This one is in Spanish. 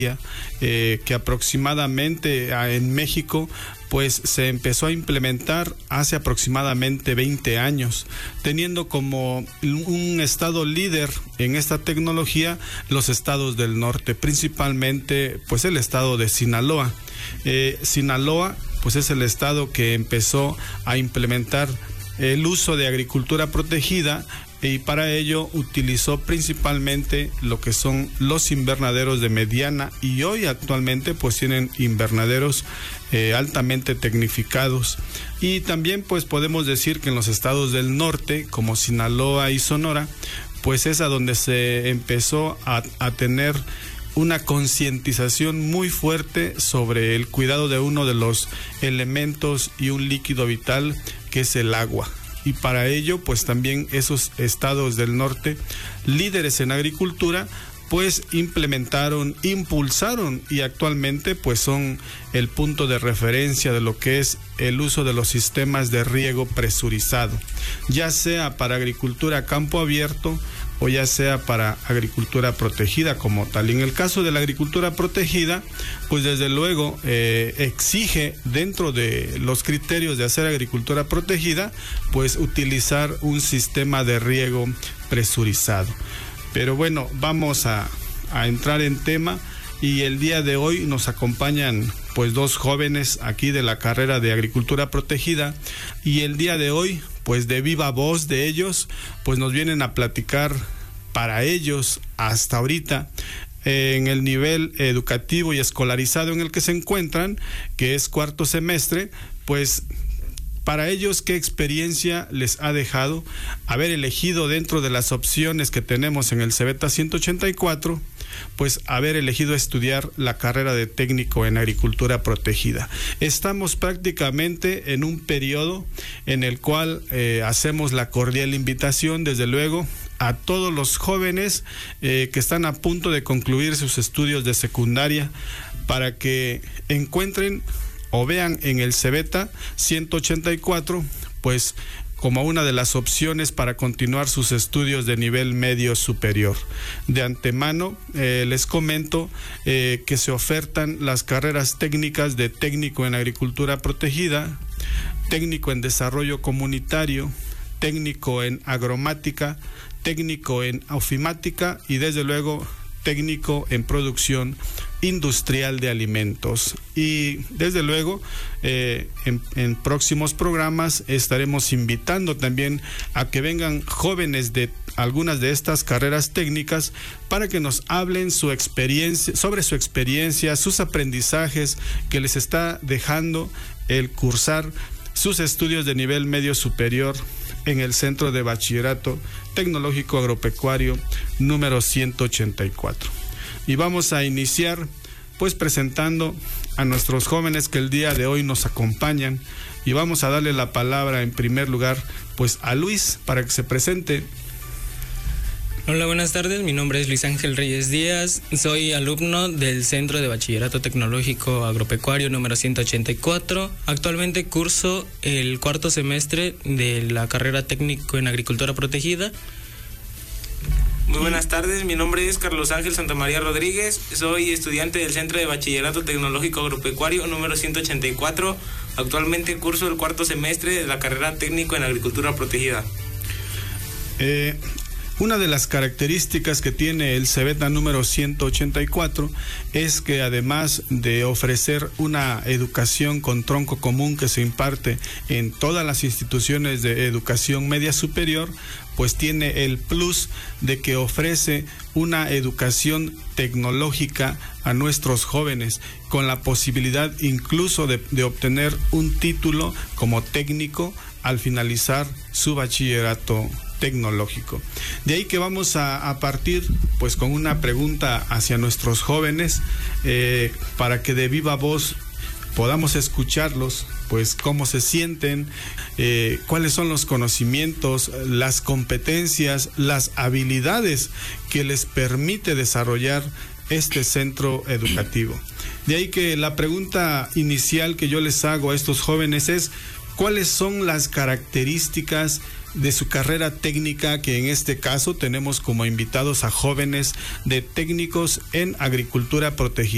que aproximadamente en México pues se empezó a implementar hace aproximadamente 20 años, teniendo como un estado líder en esta tecnología los estados del norte, principalmente pues el estado de Sinaloa. Sinaloa pues es el estado que empezó a implementar el uso de agricultura protegida, y para ello utilizó principalmente lo que son los invernaderos de mediana, y hoy actualmente pues tienen invernaderos altamente tecnificados. Y también pues podemos decir que en los estados del norte, como Sinaloa y Sonora, pues es a donde se empezó a tener una concientización muy fuerte sobre el cuidado de uno de los elementos y un líquido vital que es el agua. Y para ello pues también esos estados del norte, líderes en agricultura, pues implementaron, impulsaron y actualmente pues son el punto de referencia de lo que es el uso de los sistemas de riego presurizado, ya sea para agricultura a campo abierto o ya sea para agricultura protegida como tal. Y en el caso de la agricultura protegida, pues desde luego exige, dentro de los criterios de hacer agricultura protegida, pues utilizar un sistema de riego presurizado. Pero bueno, vamos a entrar en tema, y el día de hoy nos acompañan pues dos jóvenes aquí de la carrera de agricultura protegida, y el día de hoy pues de viva voz de ellos pues nos vienen a platicar para ellos hasta ahorita en el nivel educativo y escolarizado en el que se encuentran, que es cuarto semestre, pues para ellos qué experiencia les ha dejado haber elegido dentro de las opciones que tenemos en el CEBETA 184, pues haber elegido estudiar la carrera de técnico en agricultura protegida. Estamos prácticamente en un periodo en el cual hacemos la cordial invitación, desde luego, a todos los jóvenes que están a punto de concluir sus estudios de secundaria, para que encuentren o vean en el CEBETA 184 pues como una de las opciones para continuar sus estudios de nivel medio superior. De antemano les comento que se ofertan las carreras técnicas de técnico en agricultura protegida, técnico en desarrollo comunitario, técnico en agromática, técnico en ofimática y desde luego técnico en producción industrial de alimentos. Y desde luego en próximos programas estaremos invitando también a que vengan jóvenes de algunas de estas carreras técnicas para que nos hablen su experiencia, sobre su experiencia, sus aprendizajes que les está dejando el cursar sus estudios de nivel medio superior en el Centro de Bachillerato Tecnológico Agropecuario número 184. Y vamos a iniciar pues presentando a nuestros jóvenes que el día de hoy nos acompañan, y vamos a darle la palabra en primer lugar pues a Luis para que se presente. Hola, buenas tardes, mi nombre es Luis Ángel Reyes Díaz, soy alumno del Centro de Bachillerato Tecnológico Agropecuario número 184. Actualmente curso el cuarto semestre de la carrera técnico en agricultura protegida. Muy buenas tardes, mi nombre es Carlos Ángel Santamaría Rodríguez, soy estudiante del Centro de Bachillerato Tecnológico Agropecuario número 184. Actualmente curso el cuarto semestre de la carrera técnico en agricultura protegida. Una de las características que tiene el CEBETA número 184 es que además de ofrecer una educación con tronco común que se imparte en todas las instituciones de educación media superior, pues tiene el plus de que ofrece una educación tecnológica a nuestros jóvenes, con la posibilidad incluso de obtener un título como técnico al finalizar su bachillerato tecnológico. De ahí que vamos a partir pues con una pregunta hacia nuestros jóvenes para que de viva voz podamos escucharlos, pues cómo se sienten, cuáles son los conocimientos, las competencias, las habilidades que les permite desarrollar este centro educativo. De ahí que la pregunta inicial que yo les hago a estos jóvenes es: ¿cuáles son las características de su carrera técnica, que en este caso tenemos como invitados a jóvenes de técnicos en agricultura protegida?